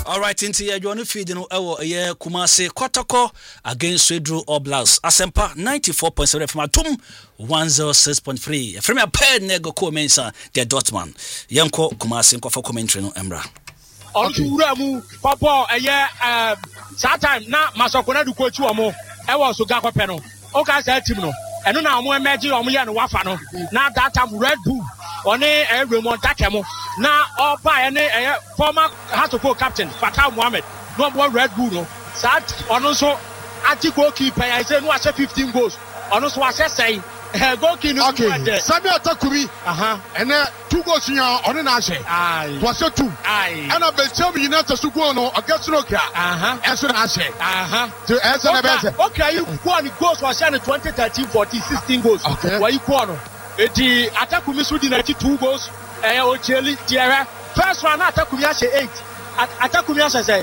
All right, into your journey feeding our year Kumasi Kotoko against Swedru Oblast. Asempa 94.7 from Atum 106.3. From a pen nego Komensa, the Dotman. Yanko Kumasi for commentary no Embra. On to Ramu, Papa, a year, Saturn, not Masakona to coach you more. I was to Gapa Peno. Okay, said Timno. And now I'm imagine on me and Wafano. Now that I'm Red Bull. On a remote Takamo. Now, all by any former Hatoko captain, Fatah Mohammed, no more Red Bull. Sat on also Atiko keeper, I said, no, I said 15 goals. On also, I said, say, goalkeeper. Okay, Samuel Takumi, and 2 goals on an answer. Aye, was it 2? Aye, and I've been telling you not to go against Nokia. As an answer. To answer the best. Okay, you won goals was 2013, 14, 16 goals. Okay, why you corner? The Atakumi Sudi 92 goals. First one, Atakumi 8. Atakumi say.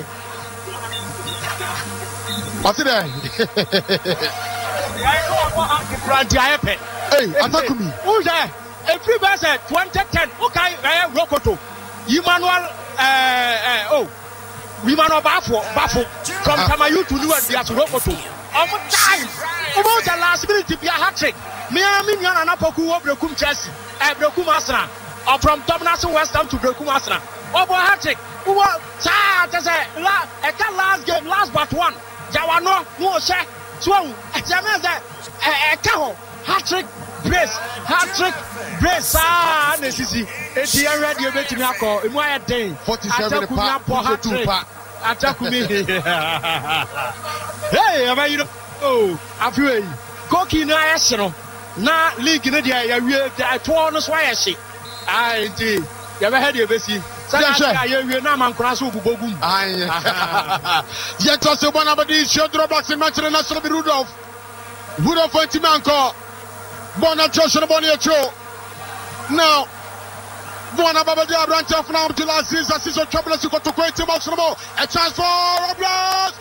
What's it there? Hey, Atakumi. Who's there? A free bus 2010. Okay, Rokoto. Emmanuel, Emmanuel Bafo from Tamayu to Lua Dias Rokoto. Time. About the last minute to be a hat trick. Miami and Apoku Brokum Chelsea, Brokum Asana, or from Tomnason West Ham to Brokum Asana. Obo hat trick. Who was last game, last but one. Jawano, no check. So, Jamaica, a cow, hat trick, brace, necessity. It's here ready to Nako, in my day, 47 Atakumi. Hey, am I you know? Oh, I feel Koki National. Na league in India, we are 2 on Swayashi. I did. You ever had your best? You're not man cross over Bogum. Yet also one of these children box in Manchester National Rudolph. Rudolph Timanco. Bona Joshua Boniacho. Now, one of the branch of now to last season, trouble to go to great box. A chance for Oblast.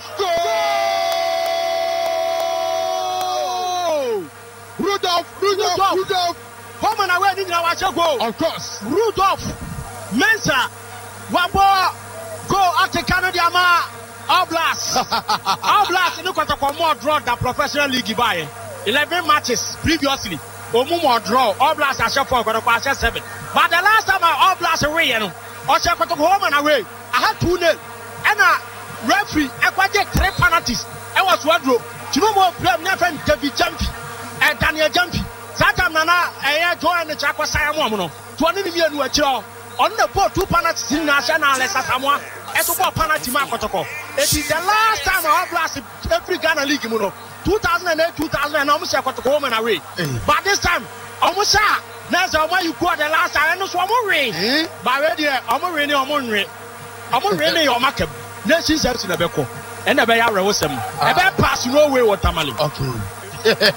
Rudolph. Home and away in our goal. Of course. Rudolph. Mensa. Wabo. Go at the Canada. Oblast. Look at the more draw than professional league by 11 matches previously. More draw. Oblast has shot for 7. But the last time Oblast away, or check to home and away. I had 2-0. And a referee, I got 3 penalties. I was 1 draw. You more play never to be jumpy. And Daniel Jumpy. Satam Nana, I joined the Chakwa Sayamono. 20 million were on the boat 2 penalties in National as Samoa. As a penalty protocol. It is the last time I have lost every Ghana League. 2008, 2009, almost got to home and away. But this time, almost that's why you got the last time. I know some more rain. But ready, I'm rainy or market. Next is in the Beko. And the Bayara was some. I bet pass no way what Tamale. Okay.